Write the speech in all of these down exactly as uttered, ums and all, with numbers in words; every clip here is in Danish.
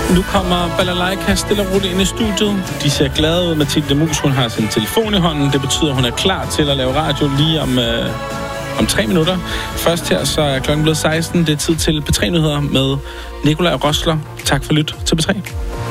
Nu kommer Balalaika stille og roligt ind i studiet. De ser glade ud. Mathilde Mus, hun har sin telefon i hånden. Det betyder, at hun er klar til at lave radio lige om, øh, om tre minutter. Først her, så er klokken blevet seksten. Det er tid til P tre-nyheder med Nikolaj Rosler. Tak for lyt til P tre.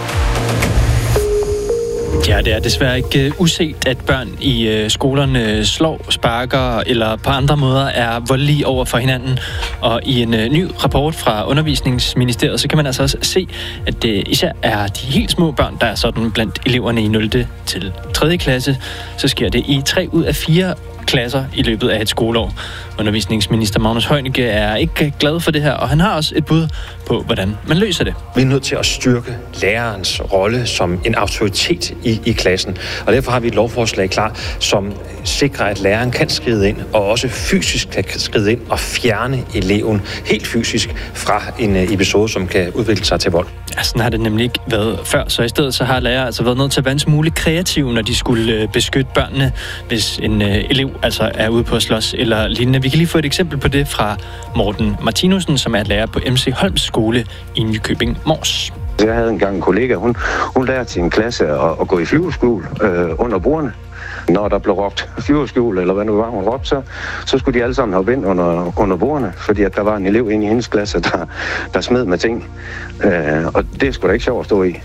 Ja, det er desværre ikke uh, uset, at børn i uh, skolerne slår, sparker eller på andre måder er voldelige over for hinanden. Og i en uh, ny rapport fra Undervisningsministeriet, så kan man altså også se, at det især er de helt små børn, der er sådan blandt eleverne i nul til tredje klasse. Så sker det i tre ud af fire klasser i løbet af et skoleår. Undervisningsminister Magnus Heunicke er ikke glad for det her, og han har også et bud på, hvordan man løser det. Vi er nødt til at styrke lærerens rolle som en autoritet i, i klassen, og derfor har vi et lovforslag klar, som sikrer, at læreren kan skride ind, og også fysisk kan skride ind og fjerne eleven helt fysisk fra en episode, som kan udvikle sig til vold. Ja, sådan har det nemlig ikke været før, så i stedet så har lærere altså været nødt til at være en smule kreative, når de skulle beskytte børnene, hvis en elev altså er ude på at slås eller lignende. Vi kan lige få et eksempel på det fra Morten Martinussen, som er lærer på M C Holms skole i Nykøbing Mors. Jeg havde engang en kollega, hun, hun lærte sin klasse at, at gå i flyveskjul øh, under bordene. Når der blev råbt flyveskjul, eller hvad nu var hun råbte, så, så skulle de alle sammen hoppe ind under, under bordene, fordi at der var en elev inde i hendes klasse, der, der smed med ting. Øh, og det er sgu da ikke sjovt at stå i.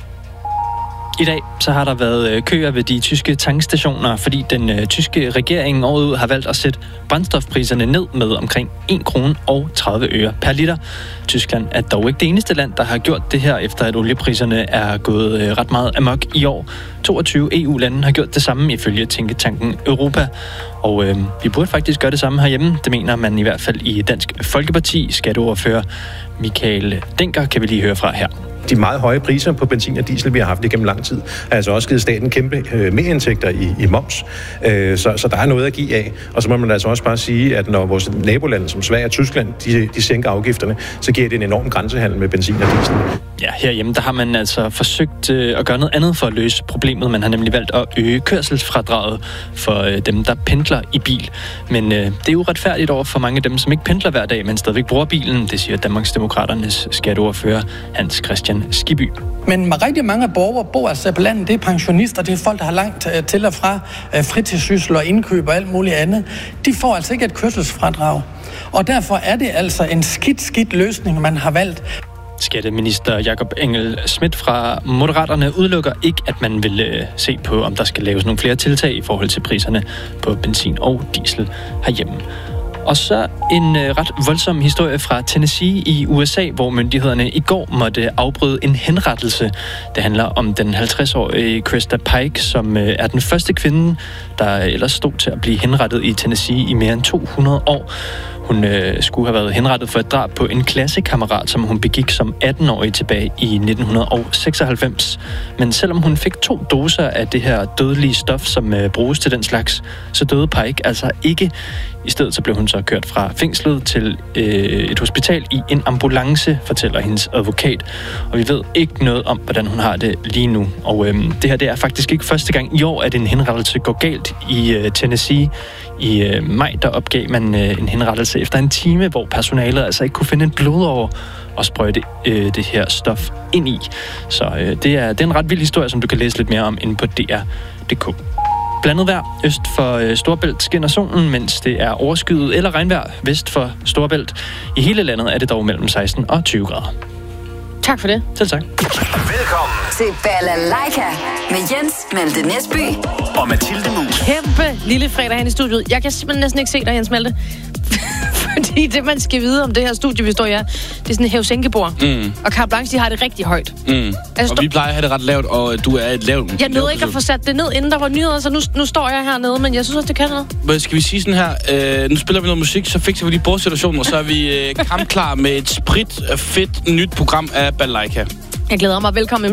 I dag så har der været køer ved de tyske tankstationer, fordi den øh, tyske regering året ud har valgt at sætte brændstofpriserne ned med omkring en krone og tredive øre per liter. Tyskland er dog ikke det eneste land, der har gjort det her, efter at oliepriserne er gået øh, ret meget amok i år. toogtyve E U-lande har gjort det samme ifølge tænketanken Europa. Og øh, vi burde faktisk gøre det samme herhjemme. Det mener man i hvert fald i Dansk Folkeparti. Skatteordfører Michael Denker kan vi lige høre fra her. De meget høje priser på benzin og diesel, vi har haft igennem lang tid, har altså også givet staten kæmpe øh, merindtægter i, i moms. Øh, så, så der er noget at give af. Og så må man altså også bare sige, at når vores nabolande som Sverige og Tyskland, de, de sænker afgifterne, så giver det en enorm grænsehandel med benzin og diesel. Ja, herhjemme der har man altså forsøgt øh, at gøre noget andet for at løse problemet. Man har nemlig valgt at øge kørselsfradraget for øh, dem, der pendler i bil. Men øh, det er uretfærdigt over for mange af dem, som ikke pendler hver dag, men stadigvæk bruger bilen. Det siger Danmarksdemokraternes skatteordfører Hans Christian Skibby. Men rigtig mange borgere bor altså på landet. Det er pensionister, det er folk, der har langt til og fra fritidssyssel og indkøb og alt muligt andet. De får altså ikke et kørselsfradrag. Og derfor er det altså en skidt, skidt løsning, man har valgt. Skatteminister Jakob Engel-Schmidt fra Moderaterne udelukker ikke, at man vil øh, se på, om der skal laves nogle flere tiltag i forhold til priserne på benzin og diesel herhjemme. Og så en øh, ret voldsom historie fra Tennessee i U S A, hvor myndighederne i går måtte afbryde en henrettelse. Det handler om den halvtreds-årige Krista Pike, som øh, er den første kvinde, der ellers stod til at blive henrettet i Tennessee i mere end to hundrede år. Hun øh, skulle have været henrettet for et drab på en klassekammerat, som hun begik som atten-årig tilbage i nitten seksoghalvfems. Men selvom hun fik to doser af det her dødelige stof, som øh, bruges til den slags, så døde Pike altså ikke. I stedet så blev hun så kørt fra fængslet til øh, et hospital i en ambulance, fortæller hendes advokat. Og vi ved ikke noget om, hvordan hun har det lige nu. Og øh, det her det er faktisk ikke første gang i år, at en henrettelse går galt i øh, Tennessee. I øh, maj der opgav man øh, en henrettelse efter en time, hvor personalet altså ikke kunne finde en blodåre og sprøjte øh, det her stof ind i. Så øh, det, er, det er en ret vild historie, som du kan læse lidt mere om inde på D R punktum d k. Blandet vejr øst for øh, Storebælt skinner solen, mens det er overskyet eller regnvejr vest for Storebælt. I hele landet er det dog mellem seksten og tyve grader. Tak for det. Selv tak. Velkommen til Balalaika med Jens Malte Næsby og Mathilde Mus. Kæmpe lille fredag hen i studiet. Jeg kan simpelthen næsten ikke se dig, Jens Malte. Fordi det, man skal vide om det her studie, vi står i, er, det er sådan en hæve-sænkebord. Mm. Og Carte Blanche, de har det rigtig højt. Mm. Altså, og vi plejer at have det ret lavt, og du er et lavt. Jeg nåede ikke at få sat det ned, inden der var nyheder, så nu, nu står jeg hernede, men jeg synes også, det kan noget. Men skal vi sige sådan her, øh, nu spiller vi noget musik, så fikser vi lige bordsituationen, og så er vi øh, kampklar med et sprit, fedt, nyt program af Balalaika. Jeg glæder mig. Velkommen